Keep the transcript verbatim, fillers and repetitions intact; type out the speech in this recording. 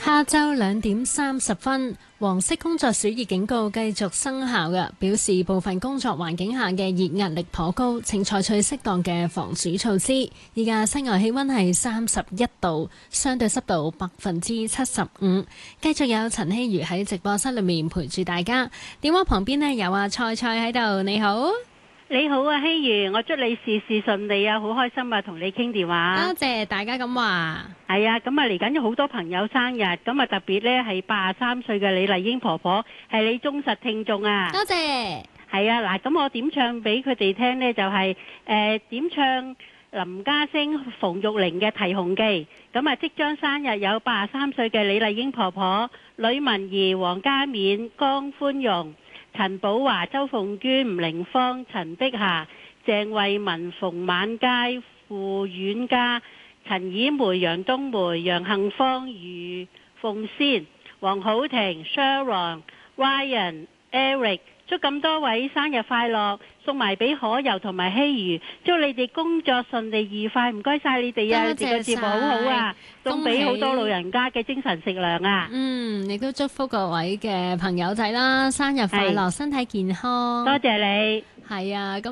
下晝兩點三十分，黃色工作暑熱警告繼續生效嘅，表示部分工作環境下嘅熱壓力頗高，請採取適當嘅防暑措施。依家室外氣溫係三十一度，相對濕度百分之七十五。繼續有陳希如喺直播室裏面陪住大家。電話旁邊呢有阿菜菜喺度，你好。 你好啊，希如，我祝你事事順利啊，好開心啊，同你傾電話。 多謝大家咁話。 係啊，咁啊嚟緊有好多朋友生日，咁啊特別呢係八十三歲嘅李麗英婆婆，係你忠實聽眾啊。 多謝。 係啊，嗱，咁我點唱俾佢哋聽呢？就係、是、誒、呃、點唱林家聲、馮玉玲嘅《提紅記》。咁啊即將生日有八十三歲嘅李麗英婆婆、呂文儀、黃家冕、江寬容、陳寶華、周鳳娟、吳玲芳、陳碧霞、鄭慧文、馮晚佳、傅婉嘉、陳以梅、楊冬梅、楊杏芳、余鳳仙、黃好婷、Sharon、Ryan、Eric， 祝咁多位生日快樂，送埋俾可柔同埋希如，祝你哋工作順利愉快，唔該晒你哋啊！你哋個節目好好啊，送俾好多老人家嘅精神食糧啊！ 嗯，亦都祝福各位嘅朋友仔啦，生日快樂，身體健康。 多謝你。 係啊，咁。